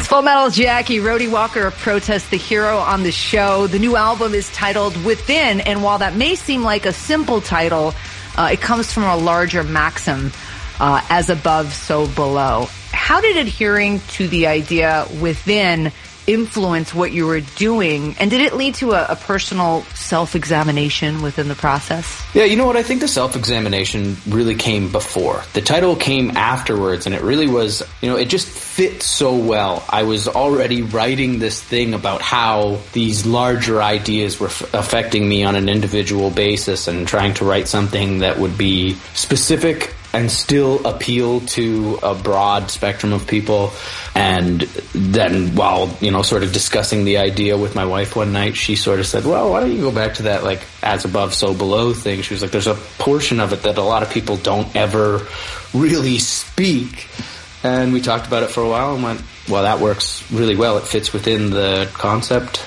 Full Metal Jackie, Rhodey Walker of Protest the Hero on the show. The new album is titled Within, and while that may seem like a simple title, it comes from a larger maxim, as above, so below. How did adhering to the idea within influence what you were doing, and did it lead to a personal self-examination within the process? Yeah, you know what? I think the self-examination really came before. The title came afterwards, and it really was, it just fit so well. I was already writing this thing about how these larger ideas were affecting me on an individual basis, and trying to write something that would be specific and still appeal to a broad spectrum of people. And then while, sort of discussing the idea with my wife one night, she sort of said, well, why don't you go back to that, as above, so below thing? She was like, there's a portion of it that a lot of people don't ever really speak. And we talked about it for a while and went, well, that works really well. It fits within the concept.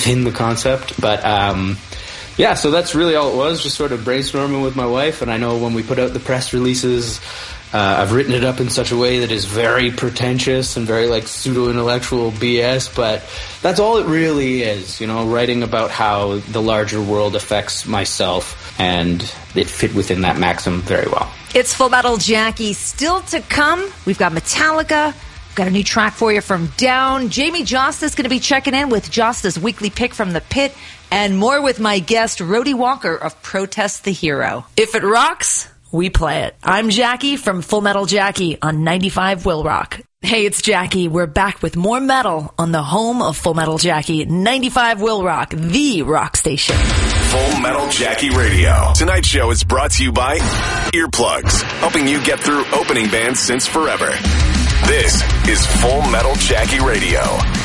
But, yeah, so that's really all it was, just sort of brainstorming with my wife. And I know when we put out the press releases, I've written it up in such a way that is very pretentious and very pseudo-intellectual BS, but that's all it really is, writing about how the larger world affects myself, and it fit within that maxim very well. It's Full Metal Jackie. Still to come, we've got Metallica. Got a new track for you from Down. Jamie Josta is going to be checking in with Josta's weekly pick from the pit, and more with my guest, Rhodey Walker of Protest the Hero. If it rocks, we play it. I'm Jackie from Full Metal Jackie on 95 Will Rock. Hey, it's Jackie. We're back with more metal on the home of Full Metal Jackie, 95 Will Rock, the rock station. Full Metal Jackie Radio. Tonight's show is brought to you by Earplugs, helping you get through opening bands since forever. This is Full Metal Jackie Radio.